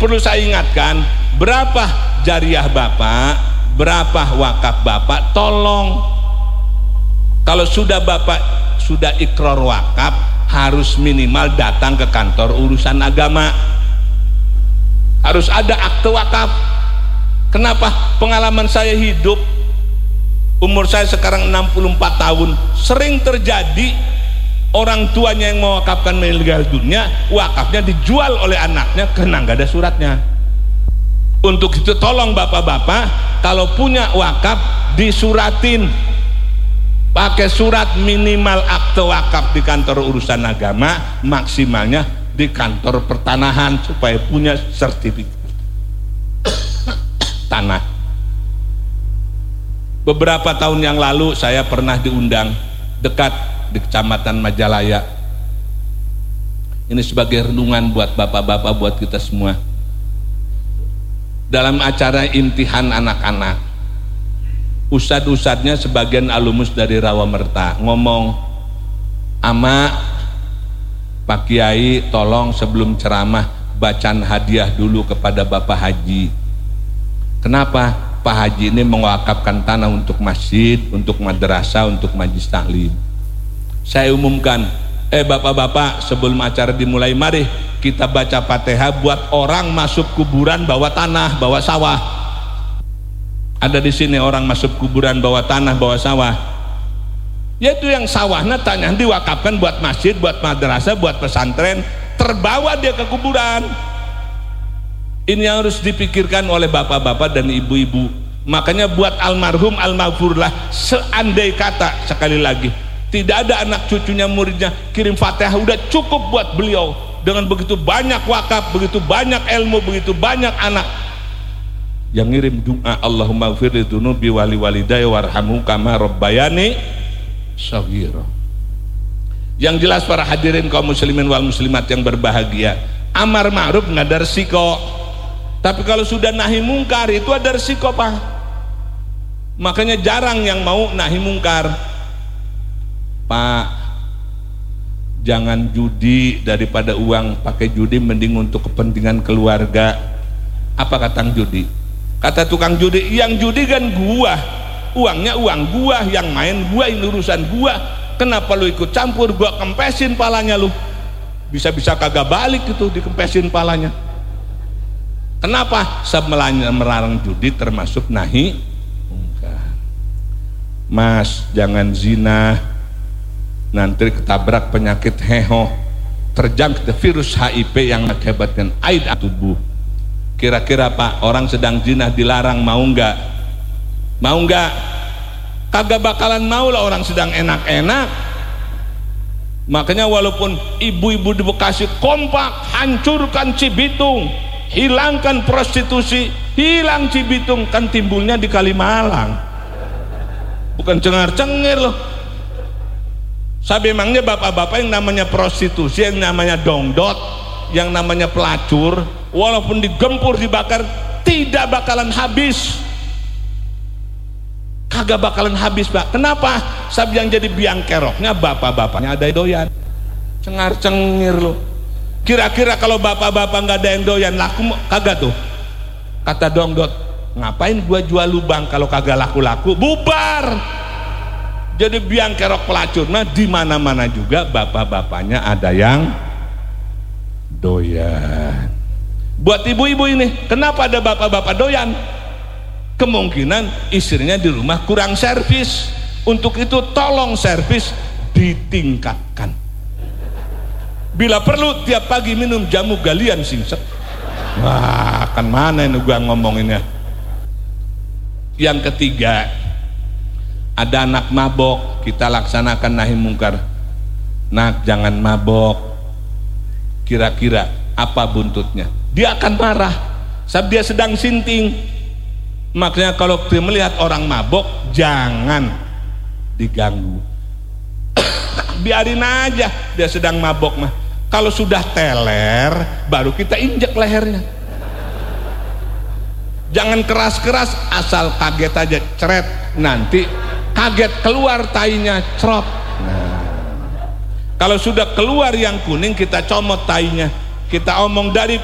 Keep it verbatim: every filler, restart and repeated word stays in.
perlu saya ingatkan, berapa jariah Bapak, berapa wakaf Bapak, tolong kalau sudah Bapak sudah ikrar wakaf harus minimal datang ke kantor urusan agama, harus ada akte wakaf. Kenapa? Pengalaman saya hidup, umur saya sekarang enam puluh empat tahun, sering terjadi orang tuanya yang mewakafkan meninggal dunia, wakafnya dijual oleh anaknya karena nggak ada suratnya. Untuk itu tolong bapak-bapak kalau punya wakaf disuratin, pakai surat, minimal akte wakaf di kantor urusan agama, maksimalnya di kantor pertanahan supaya punya sertifikat tanah. Beberapa tahun yang lalu saya pernah diundang dekat di Kecamatan Majalaya. Ini sebagai renungan buat bapak-bapak, buat kita semua. Dalam acara imtihan anak-anak, ustad-ustadnya sebagian alumnus dari Rawamerta ngomong, "Ama, Pak Kiai tolong sebelum ceramah bacaan hadiah dulu kepada Bapak Haji." Kenapa? Pak Haji ini mewakafkan tanah untuk masjid, untuk madrasah, untuk majlis taklim. Saya umumkan, eh bapak-bapak sebelum acara dimulai, mari kita baca Fatihah buat orang masuk kuburan bawa tanah, bawa sawah. Ada di sini orang masuk kuburan bawa tanah, bawa sawah. Yaitu yang sawahnya tanah diwakafkan buat masjid, buat madrasah, buat pesantren, terbawa dia ke kuburan. Ini yang harus dipikirkan oleh bapak-bapak dan ibu-ibu. Makanya buat almarhum almarhumlah, seandai kata sekali lagi tidak ada anak cucunya muridnya kirim Fatihah, udah cukup buat beliau. Dengan begitu banyak wakaf, begitu banyak ilmu, begitu banyak anak yang ngirim doa, Allahumma gfirli dzunubi wali walidayya warhamhu kama rabbayani shaghira. Yang jelas para hadirin kaum muslimin wal muslimat yang berbahagia, amar ma'ruf nggak ada resiko, tapi kalau sudah nahi mungkar itu ada resiko Pak. Makanya jarang yang mau nahi mungkar. Pak, jangan judi, daripada uang pakai judi mending untuk kepentingan keluarga. Apa kata judi? Kata tukang judi, yang judi kan gua, uangnya uang gua, yang main gua, ini urusan gua. Kenapa lu ikut campur? Gua kempesin palanya lu. Bisa-bisa kagak balik itu, dikempesin palanya. Kenapa? Sebelahnya melarang judi termasuk nahi mungkar. Mas, jangan zina, nanti ketabrak penyakit heho, terjangkit virus H I V yang mengakibatkan aid tubuh. Kira-kira Pak, orang sedang zina dilarang, mau enggak? Mau enggak? Kagak bakalan mau lah orang sedang enak-enak. Makanya walaupun ibu-ibu di Bekasi kompak, hancurkan Cibitung, hilangkan prostitusi, hilang Cibitung, kan timbulnya di Kalimalang. Bukan cengar-cengir loh. Sabi emangnya bapak-bapak yang namanya prostitusi, yang namanya dongdot, yang namanya pelacur, walaupun digempur, dibakar, tidak bakalan habis. Kagak bakalan habis Pak. Kenapa? Sabi yang jadi biang keroknya bapak-bapaknya ada doyan. Cengar-cengir loh. Kira-kira kalau bapak-bapak nggak ada yang doyan, laku kagak tuh? Kata dongdot, ngapain gua jual lubang kalau kagak laku-laku? Bubar. Jadi biang kerok pelacur, nah di mana-mana juga bapak-bapaknya ada yang doyan. Buat ibu-ibu ini, kenapa ada bapak-bapak doyan? Kemungkinan istrinya di rumah kurang servis. Untuk itu tolong servis ditingkatkan. Bila perlu tiap pagi minum jamu galian singset. Wah, kan mana ini gua ngomonginnya. Yang ketiga, ada anak mabok, kita laksanakan nahi mungkar. Nak, jangan mabok. Kira-kira apa buntutnya? Dia akan marah saat dia sedang sinting. Makanya kalau dia melihat orang mabok, jangan diganggu. Biarin aja dia sedang mabok mah. Kalau sudah teler, baru kita injek lehernya. Jangan keras-keras, asal kaget aja, ceret, nanti kaget keluar tainya, cerot. Nah, kalau sudah keluar yang kuning, kita comot tainya. Kita omong dari